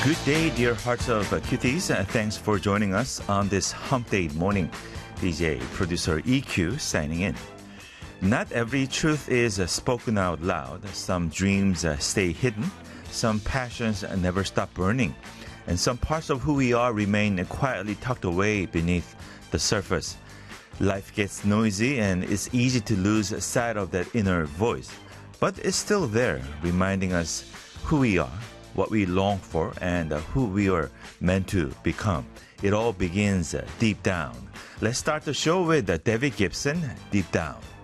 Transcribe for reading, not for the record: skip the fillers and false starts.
Good day, dear hearts of cuties. Thanks for joining us on this hump day morning. DJ producer EQ signing in. Not every truth is spoken out loud. Some dreams stay hidden. Some passions never stop burning. And some parts of who we are remain quietly tucked away beneath the surface. Life gets noisy and it's easy to lose sight of that inner voice. But it's still there, reminding us who we are, what we long for, and who we are meant to become. It all begins deep down. Let's start the show with Debbie Gibson, Deep Down.